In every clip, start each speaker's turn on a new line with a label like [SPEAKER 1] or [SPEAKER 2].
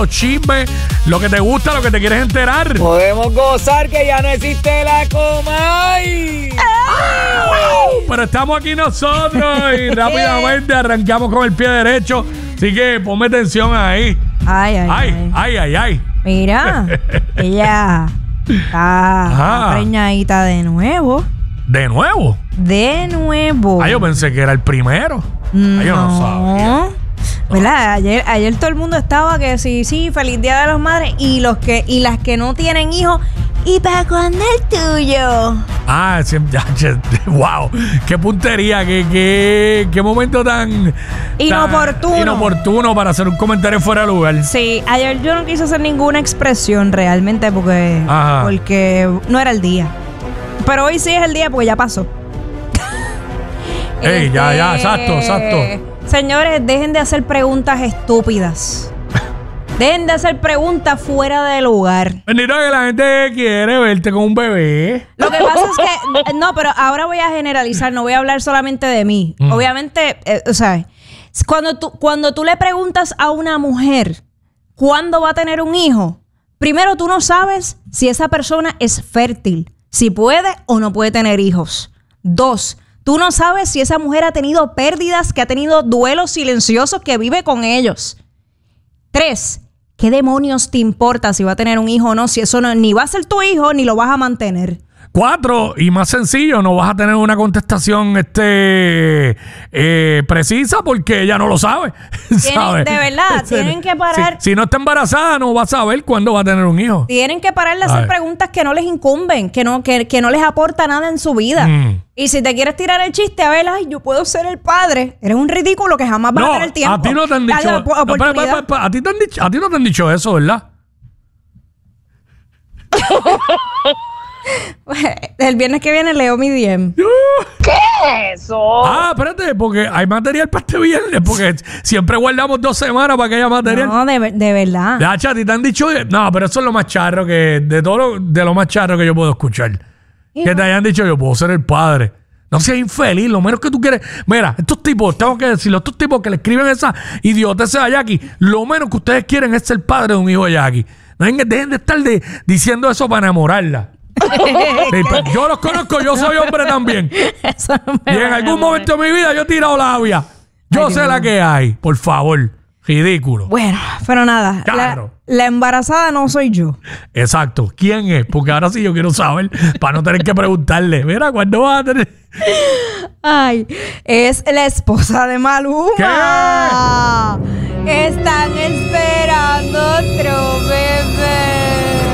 [SPEAKER 1] Chisme, lo que te gusta, lo que te quieres enterar.
[SPEAKER 2] Podemos gozar que ya no existe la Comay.
[SPEAKER 1] Pero estamos aquí nosotros y rápidamente arrancamos con el pie derecho. Así que ponme atención ahí. Ay.
[SPEAKER 3] Mira, ella está preñadita de nuevo.
[SPEAKER 1] ¿De nuevo?
[SPEAKER 3] De nuevo.
[SPEAKER 1] Yo pensé que era el primero. Yo no sabía.
[SPEAKER 3] ¿Verdad? Ayer todo el mundo estaba que sí, feliz Día de las Madres. Y las que no tienen hijos, ¿y para cuándo el tuyo?
[SPEAKER 1] Wow, qué puntería, qué momento tan inoportuno para hacer un comentario fuera de lugar.
[SPEAKER 3] Sí, ayer yo no quise hacer ninguna expresión realmente porque no era el día. Pero hoy sí es el día porque ya pasó.
[SPEAKER 1] Ya, exacto.
[SPEAKER 3] Señores, dejen de hacer preguntas estúpidas. Dejen de hacer preguntas fuera de lugar.
[SPEAKER 1] Bendito que la gente quiere verte con un bebé.
[SPEAKER 3] Lo que pasa es que... No, pero ahora voy a generalizar. No voy a hablar solamente de mí. Obviamente, cuando tú le preguntas a una mujer ¿cuándo va a tener un hijo? Primero, tú no sabes si esa persona es fértil. Si puede o no puede tener hijos. 2, tú no sabes si esa mujer ha tenido pérdidas, que ha tenido duelos silenciosos, que vive con ellos. 3, ¿qué demonios te importa si va a tener un hijo o no? Si eso no, ni va a ser tu hijo, ni lo vas a mantener.
[SPEAKER 1] 4, y más sencillo, no vas a tener una contestación precisa porque ella no lo sabe. ¿Sabe?
[SPEAKER 3] De verdad, tienen que parar.
[SPEAKER 1] Si no está embarazada, no va a saber cuándo va a tener un hijo.
[SPEAKER 3] Tienen que parar de hacer preguntas que no les incumben, que no les aporta nada en su vida. Y si te quieres tirar el chiste, a ver, yo puedo ser el padre. Eres un ridículo que jamás vas a tener tiempo.
[SPEAKER 1] A ti no te han dicho. A ti no te han dicho eso, ¿verdad?
[SPEAKER 3] El viernes que viene leo mi DM.
[SPEAKER 2] ¿Qué es eso?
[SPEAKER 1] Espérate, porque hay material para este viernes, porque siempre guardamos 2 semanas para que haya material.
[SPEAKER 3] No, de verdad.
[SPEAKER 1] Ya, a ti te han dicho. No, pero eso es lo más charro de lo más charro que yo puedo escuchar. Que te hayan dicho, yo puedo ser el padre. No seas infeliz, lo menos que tú quieres. Mira, estos tipos, tengo que decirlo, estos tipos que le escriben esa idiotez a Jackie, lo menos que ustedes quieren es ser padre de un hijo de Jackie. Dejen de estar diciendo eso para enamorarla. Yo los conozco, yo soy hombre también. Y en algún momento de mi vida yo he tirado labia. Yo sé la que hay, por favor. Ridículo.
[SPEAKER 3] Bueno, pero nada.
[SPEAKER 1] Claro.
[SPEAKER 3] La embarazada no soy yo.
[SPEAKER 1] Exacto. ¿Quién es? Porque ahora sí yo quiero saber para no tener que preguntarle. Mira, ¿cuándo vas a tener?
[SPEAKER 3] Es la esposa de Maluma.
[SPEAKER 1] ¿Qué?
[SPEAKER 3] Están esperando otro bebé.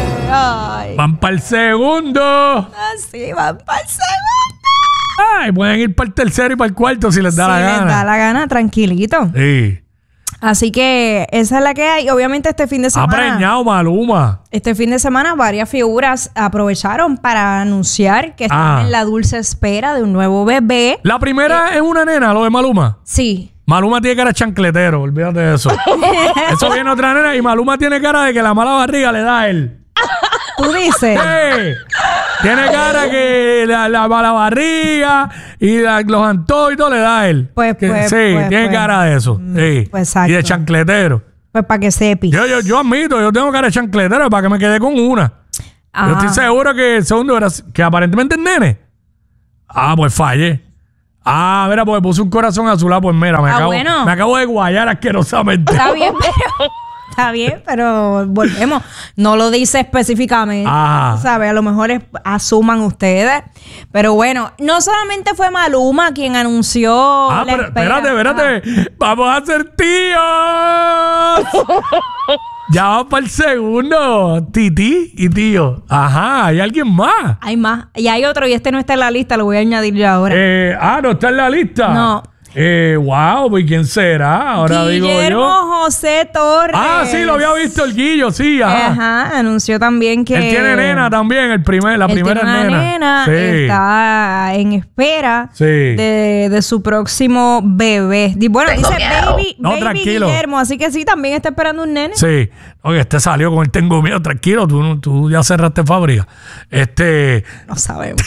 [SPEAKER 1] Van para el segundo.
[SPEAKER 3] Sí, van para el segundo.
[SPEAKER 1] Pueden ir para el tercero y para el cuarto si les da la gana.
[SPEAKER 3] Si les da la gana, tranquilito.
[SPEAKER 1] Sí.
[SPEAKER 3] Así que esa es la que hay. Obviamente este fin de semana...
[SPEAKER 1] Ha preñado Maluma.
[SPEAKER 3] Este fin de semana varias figuras aprovecharon para anunciar que están en la dulce espera de un nuevo bebé.
[SPEAKER 1] La primera es una nena, lo de Maluma.
[SPEAKER 3] Sí.
[SPEAKER 1] Maluma tiene cara de chancletero, olvídate de eso. Eso viene otra nena y Maluma tiene cara de que la mala barriga le da a él.
[SPEAKER 3] ¿Tú dices?
[SPEAKER 1] Sí. Tiene cara que la mala barriga y los antojos y todo le da a él. Tiene cara de eso. Sí.
[SPEAKER 3] Pues exacto.
[SPEAKER 1] Y de chancletero.
[SPEAKER 3] Pues para que sepi.
[SPEAKER 1] Yo admito, yo tengo cara de chancletero para que me quede con una. Yo estoy seguro que el segundo era que aparentemente es nene. Pues fallé. Mira, pues puse un corazón azulado. Pues mira, me acabo de guayar asquerosamente.
[SPEAKER 3] Está bien, pero volvemos. No lo dice específicamente. ¿Sabes? A lo mejor asuman ustedes. Pero bueno, no solamente fue Maluma quien anunció.
[SPEAKER 1] Pero espérate. Vamos a ser tíos. Ya vamos para el segundo. Titi y tío. Hay alguien más.
[SPEAKER 3] Hay más. Y hay otro, y este no está en la lista, lo voy a añadir yo ahora.
[SPEAKER 1] No está en la lista.
[SPEAKER 3] No.
[SPEAKER 1] Wow, ¿y quién será? Ahora
[SPEAKER 3] Guillermo
[SPEAKER 1] digo yo.
[SPEAKER 3] José Torres.
[SPEAKER 1] Sí, lo había visto el Guillo, sí.
[SPEAKER 3] Anunció también que...
[SPEAKER 1] Él tiene nena también, la primera nena.
[SPEAKER 3] Sí. Está en espera de su próximo bebé. Bueno, dice baby Guillermo, así que sí, también está esperando un nene.
[SPEAKER 1] Sí. Oye, salió con el tengo miedo, tranquilo, tú ya cerraste fábrica.
[SPEAKER 3] No sabemos.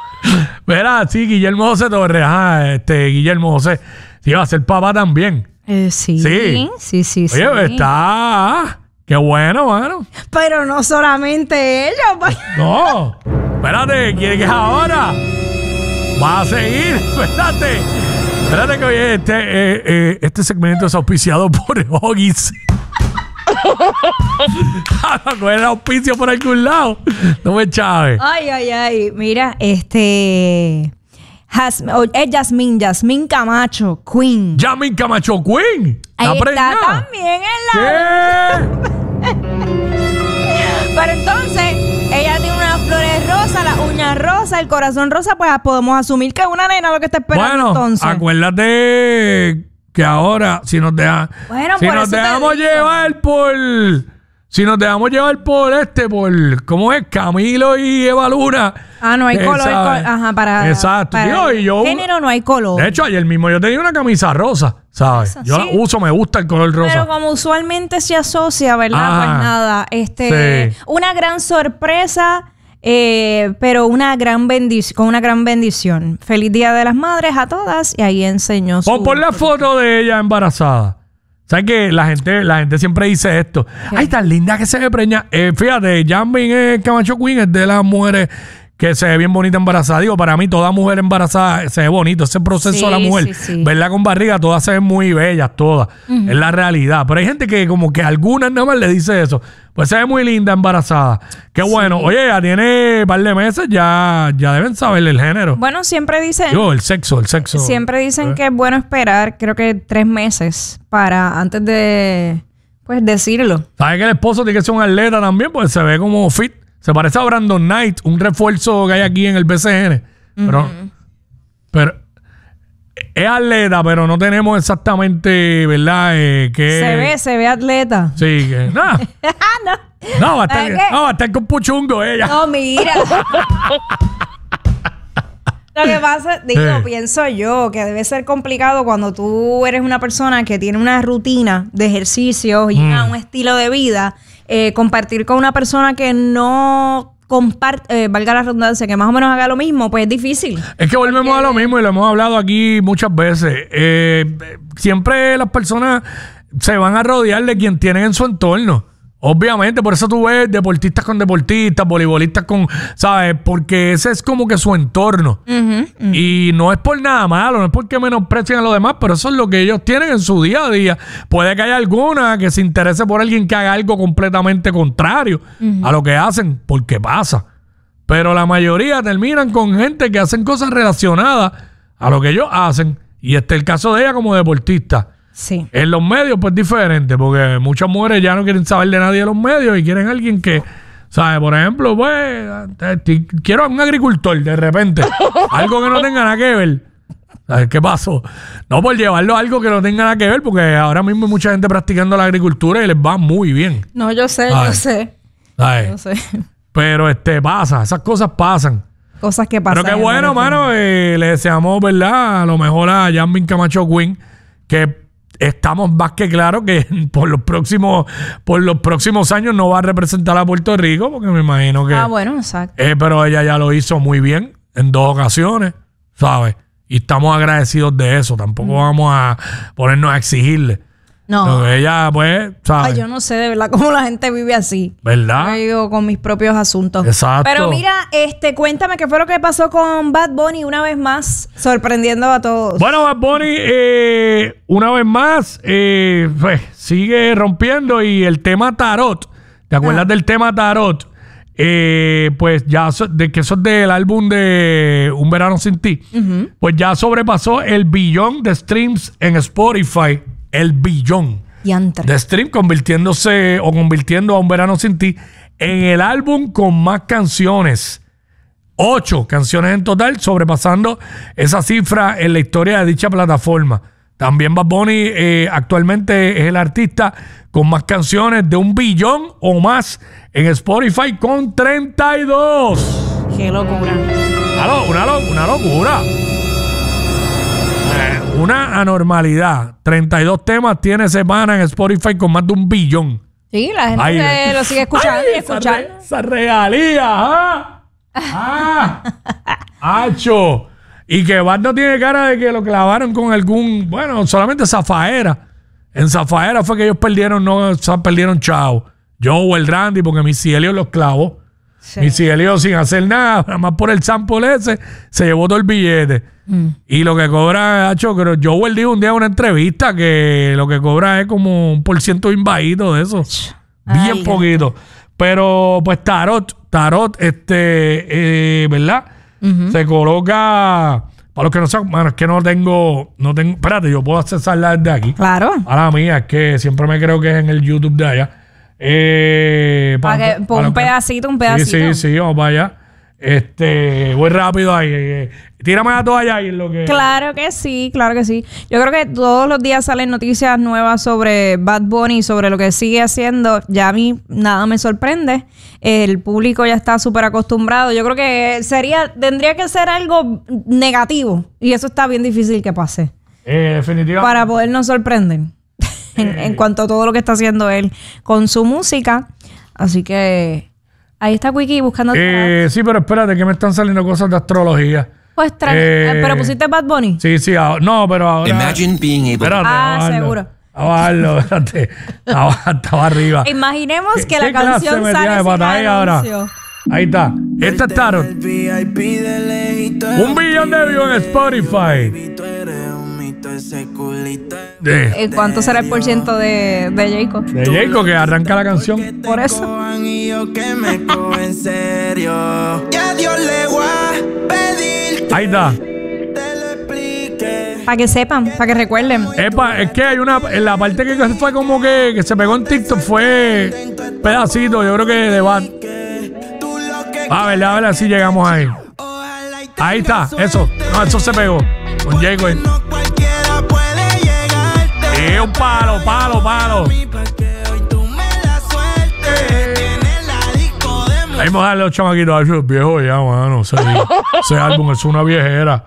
[SPEAKER 1] Mira, sí, Guillermo José Torres. Guillermo José. Sí, va a ser papá también.
[SPEAKER 3] Sí.
[SPEAKER 1] Sí.
[SPEAKER 3] Sí.
[SPEAKER 1] Oye, está... Qué bueno, mano.
[SPEAKER 3] Pero no solamente ella.
[SPEAKER 1] No. Espérate, ¿quién es ahora? Va a seguir. Espérate que oye, este segmento es auspiciado por Huggies. No era auspicio por algún lado. No me chaves.
[SPEAKER 3] Ay. Mira, es Yasmín Camacho, Queen.
[SPEAKER 1] Yasmín Camacho Queen.
[SPEAKER 3] Ahí está
[SPEAKER 1] preñada?
[SPEAKER 3] también en la...
[SPEAKER 1] ¿Qué?
[SPEAKER 3] Pero entonces, ella tiene unas flores rosas, las uñas rosas, el corazón rosa, pues podemos asumir que es una nena lo que está esperando
[SPEAKER 1] Bueno,
[SPEAKER 3] entonces.
[SPEAKER 1] acuérdate que ahora, si nos
[SPEAKER 3] Bueno,
[SPEAKER 1] si
[SPEAKER 3] por
[SPEAKER 1] nos
[SPEAKER 3] eso te
[SPEAKER 1] dejamos
[SPEAKER 3] digo.
[SPEAKER 1] llevar por ¿cómo es? Camilo y Eva Luna.
[SPEAKER 3] No hay color.
[SPEAKER 1] ¿sabes?
[SPEAKER 3] Para
[SPEAKER 1] Exacto.
[SPEAKER 3] para
[SPEAKER 1] Tío, y yo,
[SPEAKER 3] género no hay color.
[SPEAKER 1] de hecho, ayer mismo yo tenía una camisa rosa, ¿sabes? Yo la
[SPEAKER 3] sí.
[SPEAKER 1] uso, me gusta el color rosa.
[SPEAKER 3] Pero como usualmente se asocia, ¿verdad?
[SPEAKER 1] Ajá.
[SPEAKER 3] Pues nada,
[SPEAKER 1] Sí.
[SPEAKER 3] una gran sorpresa, pero una gran con una gran bendición. Feliz Día de las Madres a todas y ahí enseñó su...
[SPEAKER 1] Pon la foto de ella embarazada. ¿Sabes qué? La gente siempre dice esto. Ay, tan linda que se ve preña. Fíjate, Yasmín Camacho Queen es de las mujeres que se ve bien bonita embarazada. Digo, para mí toda mujer embarazada se ve bonito. Ese proceso
[SPEAKER 3] Sí,
[SPEAKER 1] de la mujer,
[SPEAKER 3] sí.
[SPEAKER 1] verla con barriga, todas se ven muy bellas, todas. Es la realidad. Pero hay gente que como que algunas nada más le dice eso. Pues se ve muy linda embarazada. Qué bueno. Oye, ya tiene un par de meses, ya deben saber el género.
[SPEAKER 3] Bueno, siempre dicen...
[SPEAKER 1] Digo, el sexo.
[SPEAKER 3] Siempre dicen que es bueno esperar, creo que 3 meses antes de, pues, decirlo.
[SPEAKER 1] ¿Sabes que el esposo tiene que ser un atleta también? Pues se ve como fit. Se parece a Brandon Knight, un refuerzo que hay aquí en el BCN. Pero es atleta, pero no tenemos exactamente, ¿verdad?
[SPEAKER 3] Se ve atleta.
[SPEAKER 1] Sí, que nada. No, va a estar con puchungo ella.
[SPEAKER 3] No, mira. Lo que pasa, pienso yo que debe ser complicado cuando tú eres una persona que tiene una rutina de ejercicios y un estilo de vida, compartir con una persona que no comparte, valga la redundancia, que más o menos haga lo mismo, pues es difícil.
[SPEAKER 1] Es que volvemos a lo mismo y lo hemos hablado aquí muchas veces. Siempre las personas se van a rodear de quien tienen en su entorno. Obviamente, por eso tú ves deportistas con deportistas, voleibolistas con, ¿sabes? Porque ese es como que su entorno. Y no es por nada malo, no es porque menosprecien a los demás, pero eso es lo que ellos tienen en su día a día. Puede que haya alguna que se interese por alguien que haga algo completamente contrario a lo que hacen, porque pasa. Pero la mayoría terminan con gente que hacen cosas relacionadas a lo que ellos hacen. Y este es el caso de ella como deportista.
[SPEAKER 3] Sí.
[SPEAKER 1] En los medios, pues diferente, porque muchas mujeres ya no quieren saber de nadie de los medios y quieren a alguien que, ¿sabes? Por ejemplo, pues, quiero a un agricultor de repente, algo que no tenga nada que ver. ¿Sabes qué pasó? No por llevarlo a algo que no tenga nada que ver, porque ahora mismo hay mucha gente practicando la agricultura y les va muy bien.
[SPEAKER 3] No, yo sé.
[SPEAKER 1] ¿Sabes? Pero pasa, esas cosas pasan.
[SPEAKER 3] Cosas que pasan.
[SPEAKER 1] Pero qué bueno, mano, le deseamos, ¿verdad? A lo mejor a Yasmín Camacho Queen, que estamos más que claros que por los próximos años no va a representar a Puerto Rico, porque me imagino que...
[SPEAKER 3] bueno, exacto.
[SPEAKER 1] Pero ella ya lo hizo muy bien en 2 ocasiones, ¿sabes? Y estamos agradecidos de eso. Tampoco vamos a ponernos a exigirle.
[SPEAKER 3] No.
[SPEAKER 1] Porque ella, pues, ¿sabes?
[SPEAKER 3] Ay, yo no sé de verdad cómo la gente vive así.
[SPEAKER 1] ¿Verdad?
[SPEAKER 3] Yo digo con mis propios asuntos.
[SPEAKER 1] Exacto.
[SPEAKER 3] Pero mira, cuéntame qué fue lo que pasó con Bad Bunny una vez más, sorprendiendo a todos.
[SPEAKER 1] Bueno, Bad Bunny, una vez más, pues, sigue rompiendo y el tema tarot, ¿te acuerdas del tema tarot? Pues ya, que eso es del álbum de Un Verano Sin Ti, pues ya sobrepasó el billón de streams en Spotify, el billón de stream, convirtiendo a Un Verano Sin Ti en el álbum con más canciones. 8 canciones en total, sobrepasando esa cifra en la historia de dicha plataforma. También Bad Bunny actualmente es el artista con más canciones de 1 billón o más en Spotify con 32.
[SPEAKER 3] ¡Qué locura!
[SPEAKER 1] Una locura. Una anormalidad. 32 temas tiene semana en Spotify con más de 1 billón.
[SPEAKER 3] Sí, la gente lo sigue escuchando y escuchando.
[SPEAKER 1] Esa regalía, ¡Acho! Y que Bad no tiene cara de que lo clavaron con solamente zafaera. En Zafaera fue que ellos perdieron, perdieron chao. Joe, el Randy, porque Missy Elliott los clavó.
[SPEAKER 3] Sí.
[SPEAKER 1] Missy Elliott sin hacer nada más por el sample ese, se llevó todo el billete. Y lo que cobra, creo, Joel dijo un día en una entrevista que lo que cobra es como 1% bien bajito de eso. Bien
[SPEAKER 3] Ay,
[SPEAKER 1] poquito. Pero pues Tarot, ¿verdad? Se coloca, para los que no saben, bueno, es que no tengo, espérate, yo puedo accesarla desde aquí.
[SPEAKER 3] Claro.
[SPEAKER 1] A la mía, es que siempre me creo que es en el YouTube de allá.
[SPEAKER 3] Para que, un pedacito.
[SPEAKER 1] Sí, vamos para allá. Voy rápido ahí. Tírame la toalla ahí en lo que...
[SPEAKER 3] Claro que sí. Yo creo que todos los días salen noticias nuevas sobre Bad Bunny, sobre lo que sigue haciendo. Ya a mí nada me sorprende. El público ya está súper acostumbrado. Yo creo que tendría que ser algo negativo. Y eso está bien difícil que pase.
[SPEAKER 1] Definitivamente.
[SPEAKER 3] Para podernos sorprender. En cuanto a todo lo que está haciendo él con su música. Así que ahí está Quickie buscando.
[SPEAKER 1] Sí, pero espérate, que me están saliendo cosas de astrología.
[SPEAKER 3] Pues pero pusiste Bad Bunny.
[SPEAKER 1] Sí, no, pero ahora.
[SPEAKER 4] Imagine being able
[SPEAKER 1] Espérate,
[SPEAKER 3] seguro.
[SPEAKER 1] A bajarlo, espérate. Estaba arriba.
[SPEAKER 3] Imaginemos que
[SPEAKER 1] ¿Qué
[SPEAKER 3] la canción
[SPEAKER 1] clase
[SPEAKER 3] sale
[SPEAKER 1] de
[SPEAKER 3] sin
[SPEAKER 1] batalla ahora?
[SPEAKER 3] anuncio.
[SPEAKER 1] Ahí está. Este es Tarot. 1 billón de views en Spotify.
[SPEAKER 3] ¿Cuánto será el % de Jacob?
[SPEAKER 1] De Jacob, que arranca la canción.
[SPEAKER 3] Por eso.
[SPEAKER 1] Ahí está.
[SPEAKER 3] Para que sepan, para que recuerden.
[SPEAKER 1] Epa, es que hay en la parte que fue como que se pegó en TikTok fue pedacito, yo creo que de Bad. A ver si llegamos ahí. Ahí está, eso. No, eso se pegó. Con Jacob. Un palo. Ahí vamos a darle a los chamaquitos a esos viejos ya, mano. Ese álbum es una viejera.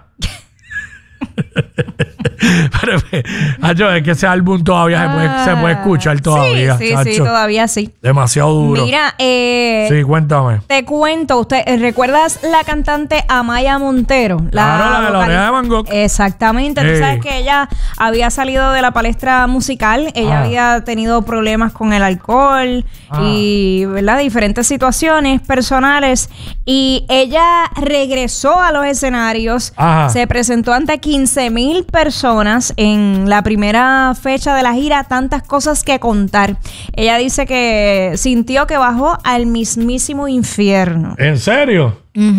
[SPEAKER 1] Pero es que ese álbum todavía se puede escuchar todavía.
[SPEAKER 3] Sí, todavía sí.
[SPEAKER 1] Demasiado duro.
[SPEAKER 3] Mira,
[SPEAKER 1] sí, cuéntame.
[SPEAKER 3] te cuento, ¿recuerdas la cantante Amaya Montero?
[SPEAKER 1] Claro, la de la oreja de Van Gogh.
[SPEAKER 3] Exactamente. Tú sabes que ella había salido de la palestra musical. Ella había tenido problemas con el alcohol y, ¿verdad? Diferentes situaciones personales. Y ella regresó a los escenarios. Se presentó ante 15,000 personas en la primera fecha de la gira. Tantas cosas que contar. Ella dice que sintió que bajó al mismísimo infierno.
[SPEAKER 1] ¿En serio?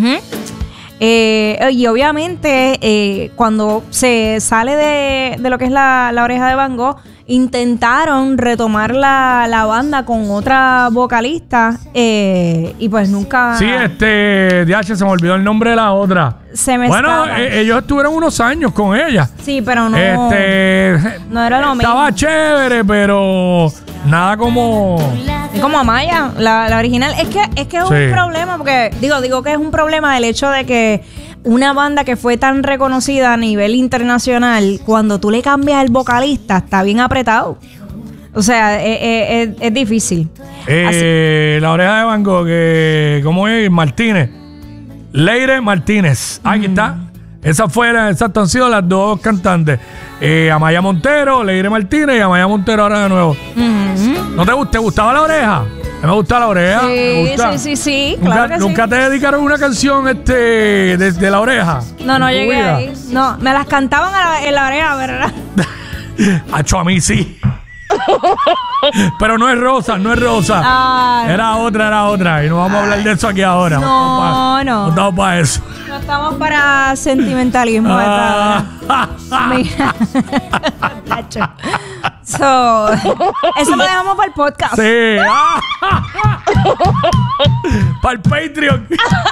[SPEAKER 3] Y obviamente cuando se sale de lo que es la oreja de Van Gogh, intentaron retomar la banda con otra vocalista y pues nunca...
[SPEAKER 1] Sí, DH, se me olvidó el nombre de la otra. Bueno, ellos estuvieron unos años con ella.
[SPEAKER 3] Sí, pero no... no era lo mismo.
[SPEAKER 1] Estaba chévere, pero nada como...
[SPEAKER 3] Como Amaya, la original. Es que es un problema, porque digo que es un problema el hecho de que una banda que fue tan reconocida a nivel internacional, cuando tú le cambias el vocalista, está bien apretado. O sea, es difícil.
[SPEAKER 1] La oreja de Van Gogh, ¿cómo es? Martínez. Leire Martínez. Aquí está. Esas han sido las dos cantantes. Amaya Montero, Leire Martínez y Amaya Montero ahora de nuevo. ¿No te gustaba la oreja? Me gusta la oreja.
[SPEAKER 3] Sí,
[SPEAKER 1] ¿Nunca,
[SPEAKER 3] claro que
[SPEAKER 1] ¿Nunca te dedicaron una canción desde la oreja?
[SPEAKER 3] No llegué ahí. No, me las cantaban en la oreja, ¿verdad?
[SPEAKER 1] Hacho, a mí sí. Pero no es Rosa. Era otra. Y no vamos a hablar de eso aquí ahora.
[SPEAKER 3] No.
[SPEAKER 1] No estamos para eso.
[SPEAKER 3] No estamos para sentimentalismo. Mira. Eso lo dejamos para el podcast.
[SPEAKER 1] Sí. Para el Patreon.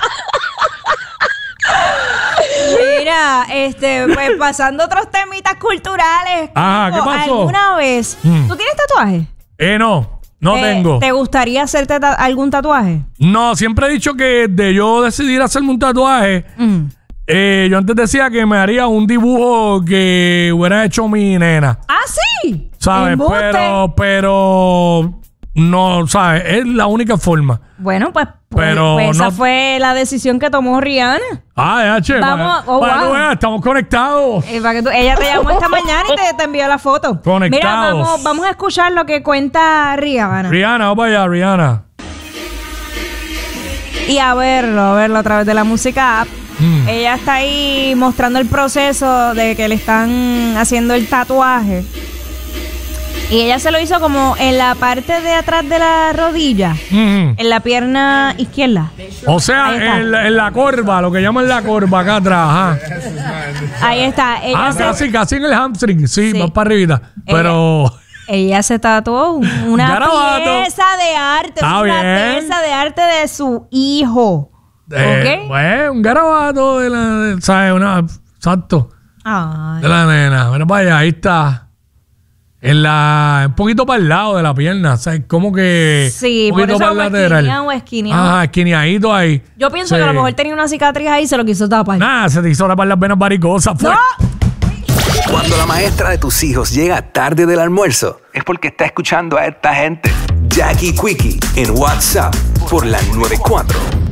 [SPEAKER 3] Mira, pues pasando otros temitas culturales.
[SPEAKER 1] ¿Qué pasó?
[SPEAKER 3] ¿Alguna vez? ¿Tú tienes tatuaje?
[SPEAKER 1] No tengo.
[SPEAKER 3] ¿Te gustaría hacerte algún tatuaje?
[SPEAKER 1] No, siempre he dicho que de yo decidir hacerme un tatuaje, yo antes decía que me haría un dibujo que hubiera hecho mi nena.
[SPEAKER 3] ¿Ah, sí?
[SPEAKER 1] ¿Sabes?
[SPEAKER 3] ¡Embuste!
[SPEAKER 1] Pero no, ¿sabes? Es la única forma.
[SPEAKER 3] Bueno, pues
[SPEAKER 1] Pero
[SPEAKER 3] esa
[SPEAKER 1] no-
[SPEAKER 3] fue la decisión que tomó Rihanna.
[SPEAKER 1] Ya, che.
[SPEAKER 3] Vamos,
[SPEAKER 1] para que
[SPEAKER 3] wow.
[SPEAKER 1] tú veas, estamos conectados.
[SPEAKER 3] Para que ella te llamó esta mañana y te envió la foto.
[SPEAKER 1] Conectados.
[SPEAKER 3] Mira, vamos a escuchar lo que cuenta Rihanna.
[SPEAKER 1] Rihanna, vamos para allá, Rihanna.
[SPEAKER 3] Y a verlo a través de la música app. Ella está ahí mostrando el proceso de que le están haciendo el tatuaje. Y ella se lo hizo como en la parte de atrás de la rodilla,
[SPEAKER 1] Mm.
[SPEAKER 3] en la pierna izquierda.
[SPEAKER 1] O sea,
[SPEAKER 3] Ahí está.
[SPEAKER 1] en la corva, lo que llaman la corva acá atrás. Ajá.
[SPEAKER 3] Ahí está.
[SPEAKER 1] Casi en el hamstring, sí,
[SPEAKER 3] Sí.
[SPEAKER 1] más para arribita. Pero
[SPEAKER 3] Ella se tatuó una
[SPEAKER 1] Garabato.
[SPEAKER 3] pieza de arte,
[SPEAKER 1] Está
[SPEAKER 3] una
[SPEAKER 1] bien.
[SPEAKER 3] pieza de arte de su hijo. ¿Ok?
[SPEAKER 1] pues, un garabato de la, ¿sabes? Exacto,
[SPEAKER 3] Ay.
[SPEAKER 1] de la nena. Mira para allá, ahí está. Un poquito para el lado de la pierna, ¿sabes? Como que
[SPEAKER 3] Sí,
[SPEAKER 1] un
[SPEAKER 3] por
[SPEAKER 1] poquito
[SPEAKER 3] eso
[SPEAKER 1] para el
[SPEAKER 3] como
[SPEAKER 1] lateral.
[SPEAKER 3] esquineado.
[SPEAKER 1] Ajá, esquineadito ahí.
[SPEAKER 3] Yo pienso
[SPEAKER 1] Sí.
[SPEAKER 3] que a lo mejor tenía una cicatriz ahí y se lo quiso tapar.
[SPEAKER 1] Nada, se te hizo tapar las venas varicosas. Fue.
[SPEAKER 3] ¡No!
[SPEAKER 4] Cuando la maestra de tus hijos llega tarde del almuerzo, es porque está escuchando a esta gente. Jackie Quickie en WhatsApp por la 94.